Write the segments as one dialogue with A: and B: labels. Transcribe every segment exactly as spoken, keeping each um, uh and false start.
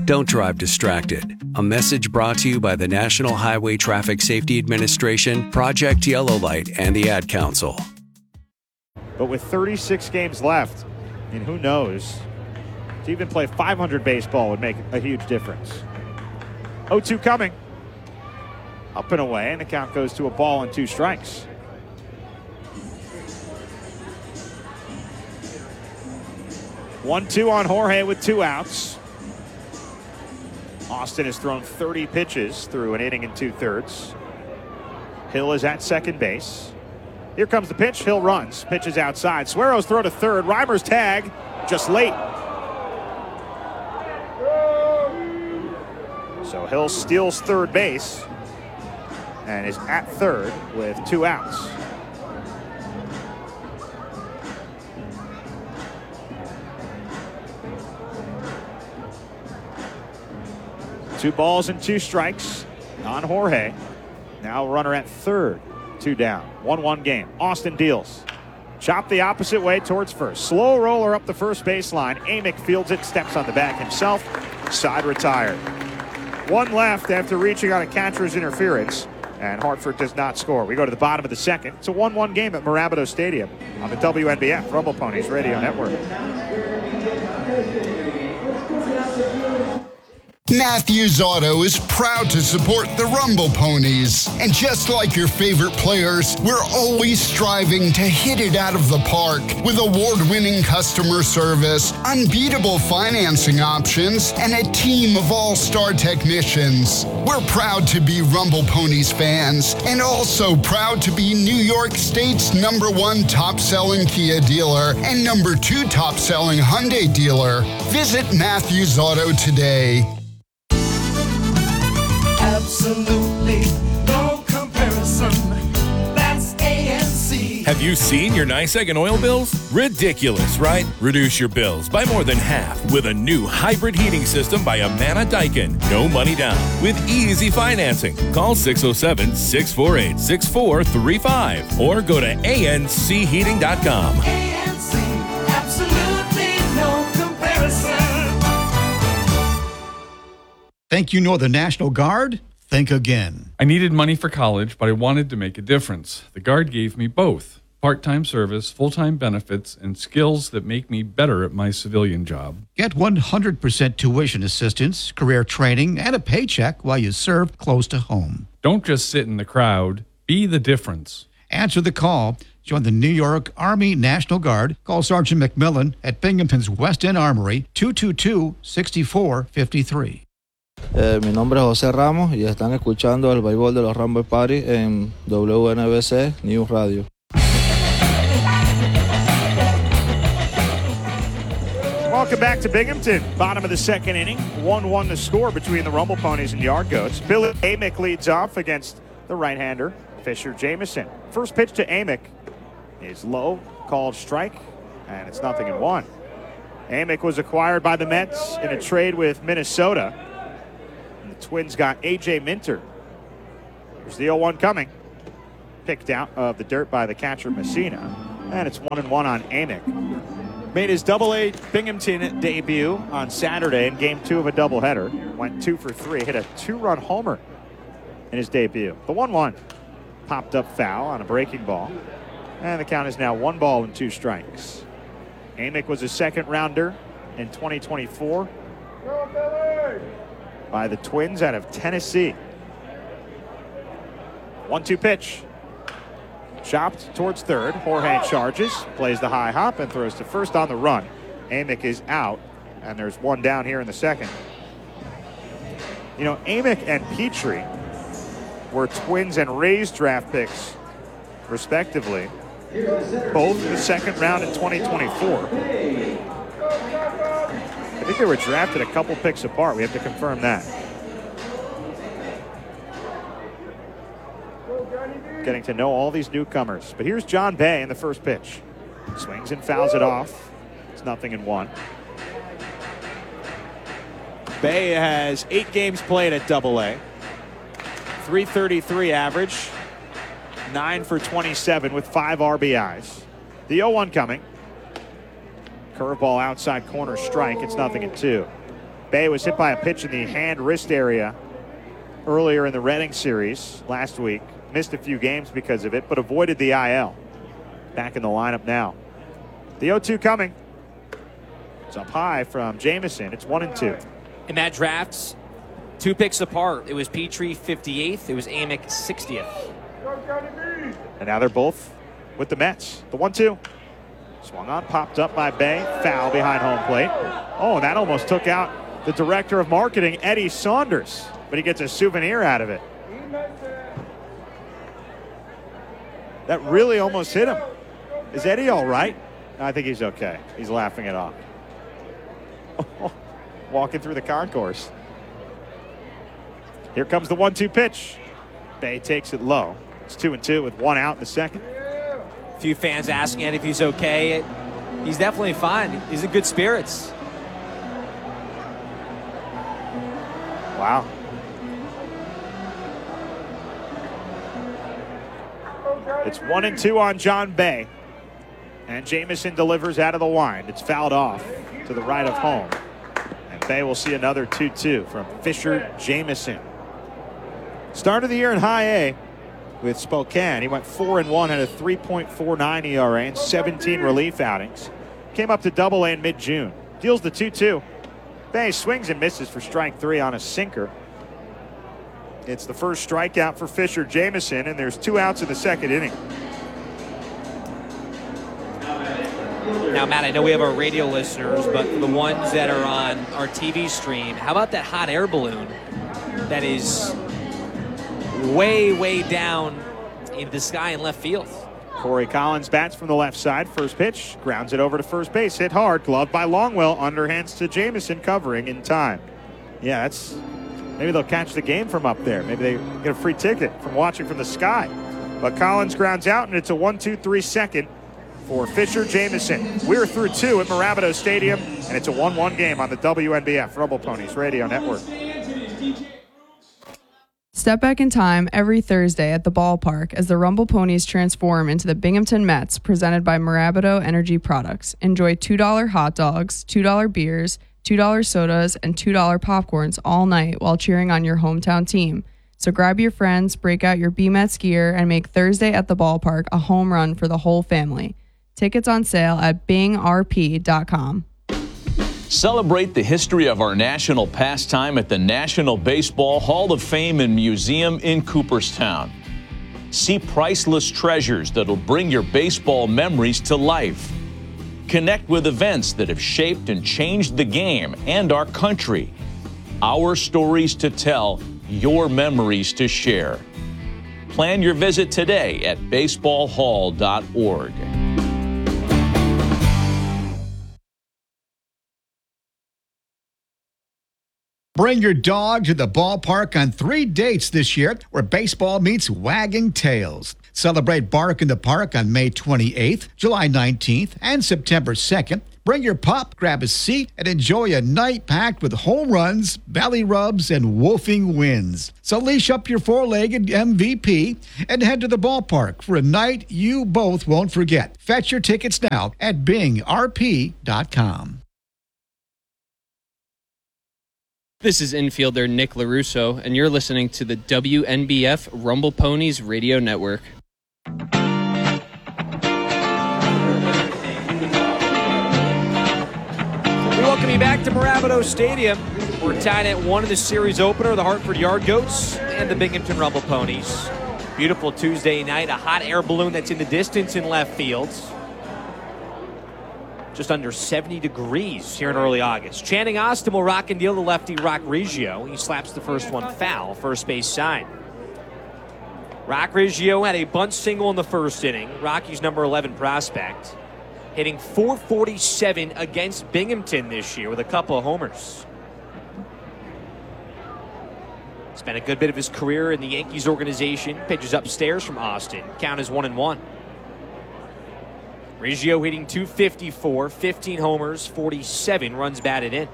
A: Don't drive distracted. A message brought to you by the National Highway Traffic Safety Administration, Project Yellow Light, and the Ad Council.
B: But with thirty-six games left, and who knows, to even play five hundred baseball would make a huge difference. oh two coming. Up and away, and the count goes to a ball and two strikes. one two on Jorge with two outs. Austin has thrown thirty pitches through an inning and two-thirds. Hill is at second base. Here comes the pitch. Hill runs. Pitches outside. Suero's throw to third. Reimer's tag just late. So Hill steals third base and is at third with two outs. Two balls and two strikes on Jorge. Now runner at third. Two down. one one game. Austin deals. Chop the opposite way towards first. Slow roller up the first baseline. Amick fields it, steps on the bag himself. Side retired. One left after reaching on a catcher's interference, and Hartford does not score. We go to the bottom of the second. It's a one one game at Mirabito Stadium on the W N B F Rumble Ponies Radio Network.
C: Matthews Auto is proud to support the Rumble Ponies. And just like your favorite players, we're always striving to hit it out of the park with award-winning customer service, unbeatable financing options, and a team of all-star technicians. We're proud to be Rumble Ponies fans and also proud to be New York State's number one top-selling Kia dealer and number two top-selling Hyundai dealer. Visit Matthews Auto today.
D: Absolutely no comparison. That's A N C.
E: Have you seen your NYSEG and oil bills? Ridiculous, right? Reduce your bills by more than half with a new hybrid heating system by Amana Daikin. No money down with easy financing. Call six oh seven, six four eight, six four three five or go to A N C heating dot com.
D: A N C, absolutely no comparison.
F: Think you know the National Guard? Think again.
G: I needed money for college, but I wanted to make a difference. The Guard gave me both. Part-time service, full-time benefits, and skills that make me better at my civilian job.
F: Get one hundred percent tuition assistance, career training, and a paycheck while you serve close to home.
G: Don't just sit in the crowd. Be the difference.
F: Answer the call. Join the New York Army National Guard. Call Sergeant McMillan at Binghamton's West End Armory, two two two, six four five three.
H: Eh, mi nombre es José Ramos y están escuchando el béisbol de los Rumble Party en W N B C News Radio.
B: Welcome back to Binghamton. Bottom of the second inning. one one the score between the Rumble Ponies and Yard Goats. Billy Amick leads off against the right-hander, Fisher Jameson. First pitch to Amick is low, called strike, and it's nothing in one. Amick was acquired by the Mets in a trade with Minnesota. The Twins got A J Minter. Here's the oh one coming. Picked out of the dirt by the catcher Messina. And it's one and one on Amick. Made his double A Binghamton debut on Saturday in game two of a doubleheader. Went two for three. Hit a two-run homer in his debut. The one one popped up foul on a breaking ball. And the count is now one ball and two strikes. Amick was a second rounder in twenty twenty-four. By the Twins out of Tennessee. one two pitch. Chopped towards third. Jorge charges, plays the high hop, and throws to first on the run. Amick is out, and there's one down here in the second. You know, Amick and Petrie were Twins and Rays draft picks, respectively. Both in the second round in twenty twenty-four. I think they were drafted a couple picks apart. We have to confirm that. Getting to know all these newcomers. But here's John Bay in the first pitch. Swings and fouls it off. It's nothing in one. Bay has eight games played at Double A. three thirty-three average. nine for twenty-seven with five R B Is. The oh one coming. Curveball outside corner strike. It's nothing in two. Bay was hit by a pitch in the hand-wrist area earlier in the Reading series last week. Missed a few games because of it, but avoided the I L. Back in the lineup now. The oh two coming. It's up high from Jamison. It's one and two.
I: In that draft, two picks apart. It was Petrie fifty-eighth. It was Amick sixtieth.
B: And now they're both with the Mets. The one two. Swung on, popped up by Bay. Foul behind home plate. Oh, and that almost took out the director of marketing, Eddie Saunders. But he gets a souvenir out of it. That really almost hit him. Is Eddie all right? I think he's okay. He's laughing it off. Walking through the concourse. Here comes the one two pitch. Bay takes it low. It's two and two with one out in the second.
I: A few fans asking Eddie if he's okay. He's definitely fine. He's in good spirits.
B: Wow. It's one and two on John Bay. And Jamison delivers out of the wind. It's fouled off to the right of home. And Bay will see another two two from Fisher Jamison. Start of the year in high A with Spokane. He went four and one, had a three point four nine E R A and seventeen relief outings. Came up to double A in mid-June. Deals the two two. Bay swings and misses for strike three on a sinker. It's the first strikeout for Fisher Jamison, and there's two outs in the second inning.
I: Now, Matt, I know we have our radio listeners, but for the ones that are on our T V stream, how about that hot air balloon that is way, way down in the sky in left field?
B: Corey Collins bats from the left side. First pitch, grounds it over to first base. Hit hard, gloved by Longwell. Underhands to Jamison, covering in time. Yeah, that's maybe they'll catch the game from up there. Maybe they get a free ticket from watching from the sky. But Collins grounds out, and it's a one two three second for Fisher Jamison. We're through two at Mirabito Stadium, and it's a one one game on the W N B F Rumble Ponies Radio Network.
J: Step back in time every Thursday at the ballpark as the Rumble Ponies transform into the Binghamton Mets, presented by Mirabito Energy Products. Enjoy two dollar hot dogs, two dollar beers, two dollar sodas, and two dollar popcorns all night while cheering on your hometown team. So grab your friends, break out your B-Mets gear, and make Thursday at the ballpark a home run for the whole family. Tickets on sale at bing r p dot com.
K: Celebrate the history of our national pastime at the National Baseball Hall of Fame and Museum in Cooperstown. See priceless treasures that'll bring your baseball memories to life. Connect with events that have shaped and changed the game and our country. Our stories to tell, your memories to share. Plan your visit today at baseball hall dot org.
F: Bring your dog to the ballpark on three dates this year where baseball meets wagging tails. Celebrate Bark in the Park on May twenty-eighth, July nineteenth, and September second. Bring your pup, grab a seat, and enjoy a night packed with home runs, belly rubs, and woofing wins. So leash up your four-legged M V P and head to the ballpark for a night you both won't forget. Fetch your tickets now at bing r p dot com.
L: This is infielder Nick LaRusso, and you're listening to the W N B F Rumble Ponies Radio Network.
I: We welcome you back to Mirabito Stadium. We're tied at one in the series opener, the Hartford Yard Goats and the Binghamton Rumble Ponies. Beautiful Tuesday night, a hot air balloon that's in the distance in left field. Just under seventy degrees here in early August. Channing Austin will rock and deal the lefty Rock Riggio. He slaps the first one foul, first base side. Rock Riggio had a bunt single in the first inning. Rocky's number eleven prospect. Hitting four forty-seven against Binghamton this year with a couple of homers. Spent a good bit of his career in the Yankees organization. Pitches upstairs from Austin. Count is one and one. Riggio hitting two fifty-four, fifteen homers, forty-seven runs batted in.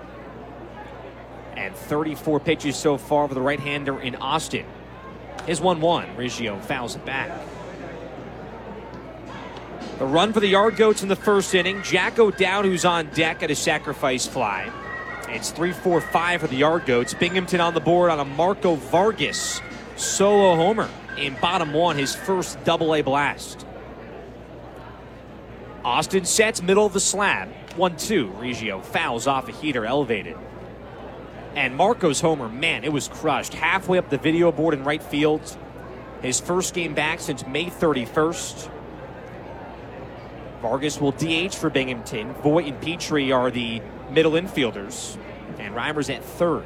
I: And thirty-four pitches so far for the right-hander in Austin. His one one. Riggio fouls it back. The run for the Yard Goats in the first inning. Jack O'Dowd, who's on deck at a sacrifice fly. It's three four five for the Yard Goats. Binghamton on the board on a Marco Vargas solo homer in bottom one, his first double A blast. Austin sets middle of the slab. one two. Reggio fouls off a heater, elevated. And Marco's homer, man, it was crushed. Halfway up the video board in right field. His first game back since May thirty-first. Vargas will D H for Binghamton. Voigt and Petrie are the middle infielders. And Reimer's at third.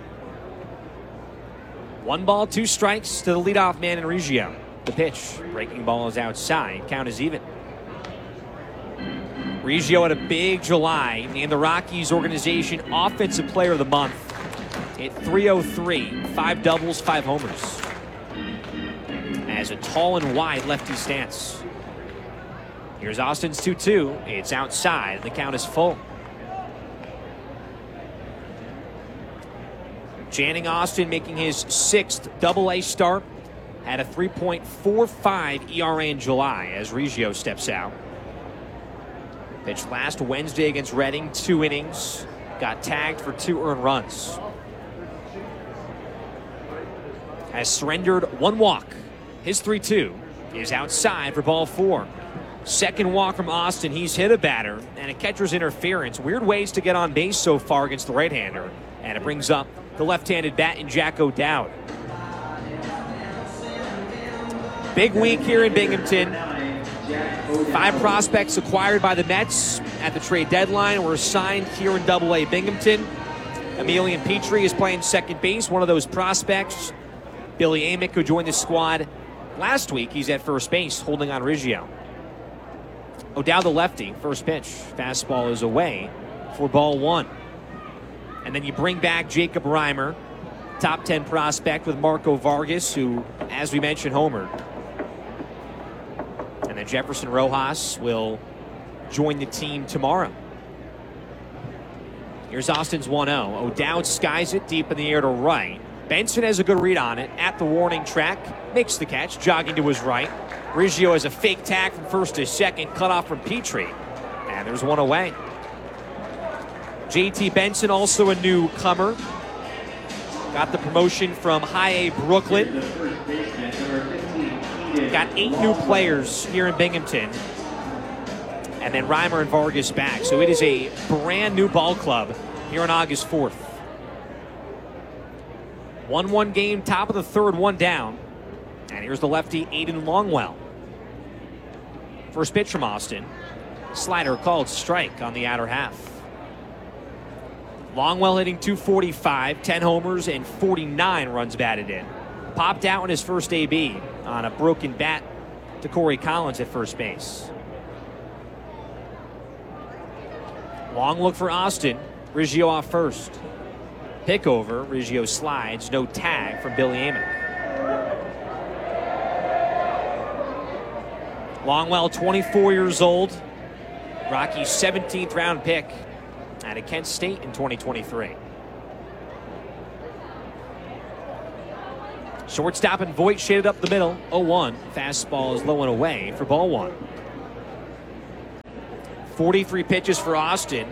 I: One ball, two strikes to the leadoff man in Reggio. The pitch. Breaking ball is outside. Count is even. Reggio had a big July. Named the Rockies organization Offensive Player of the Month. Hit three oh three. Five doubles, five homers. As a tall and wide lefty stance. Here's Austin's two two. It's outside, and the count is full. Channing Austin making his sixth double A start. Had a three point four five E R A in July as Reggio steps out. Pitched last Wednesday against Reading, two innings. Got tagged for two earned runs. Has surrendered one walk. His three two is outside for ball four. Second walk from Austin. He's hit a batter and a catcher's interference. Weird ways to get on base so far against the right-hander. And it brings up the left-handed bat in Jack O'Dowd. Big week here in Binghamton. Five prospects acquired by the Mets at the trade deadline were signed here in Double A Binghamton. Emilian Petrie is playing second base, one of those prospects. Billy Amick, who joined the squad last week, he's at first base, holding on Reggio. O'Dowd, the lefty, first pitch. Fastball is away for ball one. And then you bring back Jacob Reimer, top ten prospect with Marco Vargas, who, as we mentioned, homered. And then Jefferson Rojas will join the team tomorrow. Here's Austin's one oh. O'Dowd skies it deep in the air to right. Benson has a good read on it at the warning track. Makes the catch, jogging to his right. Reggio has a fake tag from first to second, cut off from Petrie. And there's one away. J T Benson, also a newcomer. Got the promotion from High A Brooklyn. Got eight new players here in Binghamton. And then Reimer and Vargas back. So it is a brand new ball club here on August fourth. one one game, top of the third, one down. And here's the lefty, Aiden Longwell. First pitch from Austin. Slider called strike on the outer half. Longwell hitting two forty-five, ten homers, and forty-nine runs batted in. Popped out in his first A B on a broken bat to Corey Collins at first base. Long look for Austin. Reggio off first. Pick over. Reggio slides. No tag from Billy Amick. Longwell, twenty-four years old. Rocky's seventeenth round pick out of Kent State in twenty twenty-three. Shortstop and Voigt shaded up the middle. oh one. Fastball is low and away for ball one. forty-three pitches for Austin.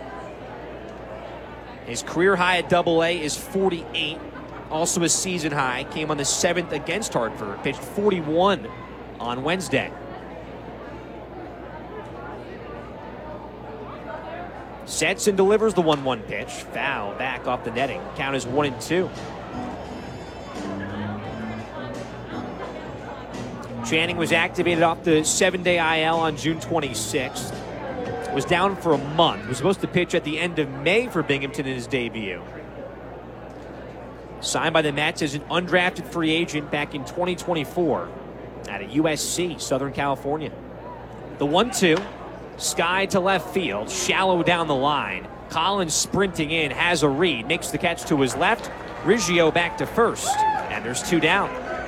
I: His career high at Double A is forty-eight. Also a season high. Came on the seventh against Hartford. Pitched forty-one on Wednesday. Sets and delivers the one one pitch. Foul back off the netting. Count is one and two. Channing was activated off the seven-day I L on June twenty-sixth. Was down for a month. Was supposed to pitch at the end of May for Binghamton in his debut. Signed by the Mets as an undrafted free agent back in twenty twenty-four out of U S C, Southern California. The one two. Sky to left field, shallow down the line. Collins sprinting in, has a read, makes the catch to his left. Reggio back to first, and there's two down.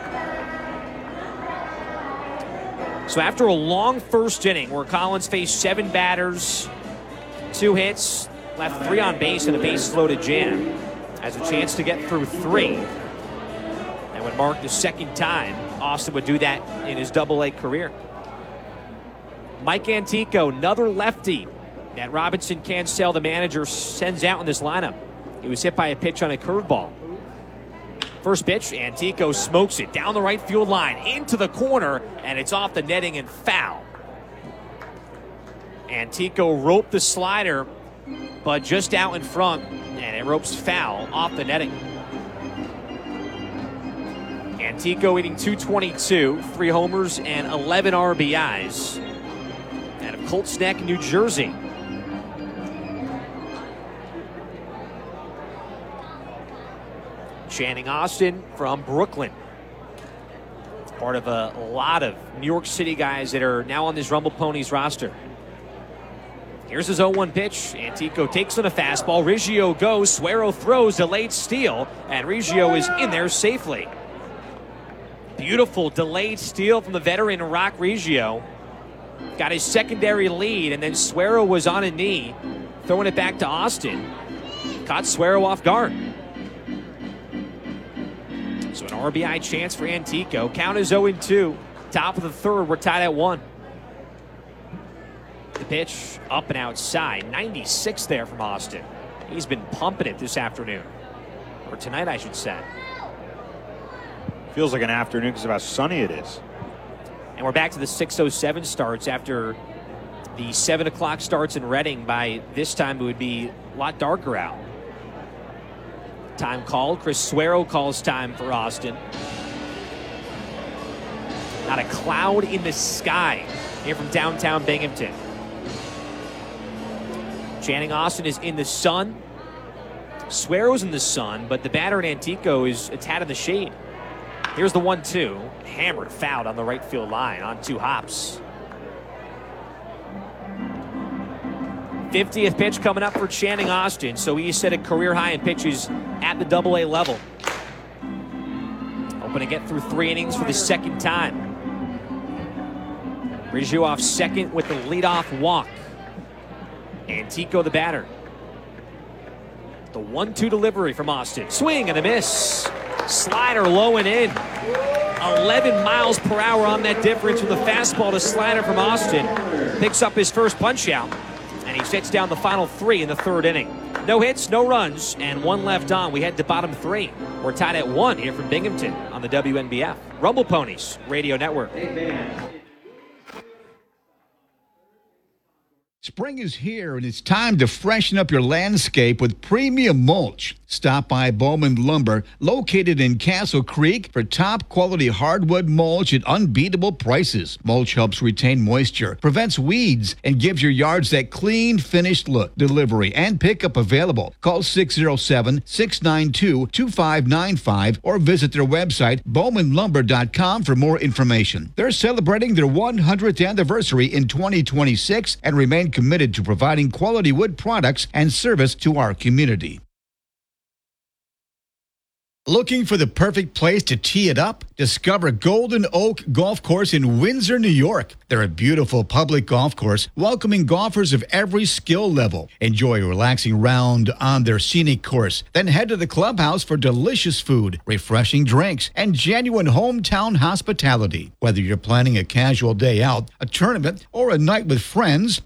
I: So after a long first inning where Collins faced seven batters, two hits, left three on base and a base-loaded jam, has a chance to get through three. And would mark the second time Austin would do that in his Double A career. Mike Antico, another lefty, Matt Robinson Cancel, the manager, sends out in this lineup. He was hit by a pitch on a curveball. First pitch, Antico smokes it down the right field line into the corner, and it's off the netting and foul. Antico roped the slider, but just out in front, and it ropes foul off the netting. Antico hitting two twenty-two, three homers and eleven R B Is out of Colts Neck, New Jersey. Channing Austin from Brooklyn. Part of a lot of New York City guys that are now on this Rumble Ponies roster. Here's his oh one pitch. Antico takes on a fastball. Riggio goes. Suero throws. Delayed steal. And Riggio is in there safely. Beautiful delayed steal from the veteran Rock Riggio. Got his secondary lead. And then Suero was on a knee, throwing it back to Austin. Caught Suero off guard. So an R B I chance for Antico. Count is oh two. Top of the third. We're tied at one. The pitch up and outside. ninety-six there from Austin. He's been pumping it this afternoon. Or tonight, I should say.
B: Feels like an afternoon because of how sunny it is.
I: And we're back to the six oh seven starts after the seven o'clock starts in Reading. By this time, it would be a lot darker out. Time called. Chris Suero calls time for Austin. Not a cloud in the sky here from downtown Binghamton. Channing Austin is in the sun. Suero's in the sun, but the batter in Antico is a tad in the shade. Here's the one two. Hammered, fouled on the right field line on two hops. fiftieth pitch coming up for Channing Austin, so he set a career high in pitches at the double A level. Hoping to get through three innings for the second time. Riggio off second with the leadoff walk. Antico the batter. The one two delivery from Austin. Swing and a miss. Slider low and in. eleven miles per hour on that difference with a fastball to slider from Austin. Picks up his first punch out. And he sets down the final three in the third inning. No hits, no runs, and one left on. We head to bottom three. We're tied at one here from Binghamton on the W N B F Rumble Ponies Radio Network.
F: Spring is here, and it's time to freshen up your landscape with premium mulch. Stop by Bowman Lumber, located in Castle Creek, for top-quality hardwood mulch at unbeatable prices. Mulch helps retain moisture, prevents weeds, and gives your yards that clean, finished look. Delivery and pickup available. Call six oh seven, six nine two, two five nine five or visit their website, bowman lumber dot com, for more information. They're celebrating their one hundredth anniversary in twenty twenty-six and remain committed to providing quality wood products and service to our community. Looking for the perfect place to tee it up? Discover Golden Oak Golf Course in Windsor, New York. They're a beautiful public golf course welcoming golfers of every skill level. Enjoy a relaxing round on their scenic course. Then head to the clubhouse for delicious food, refreshing drinks, and genuine hometown hospitality. Whether you're planning a casual day out, a tournament, or a night with friends,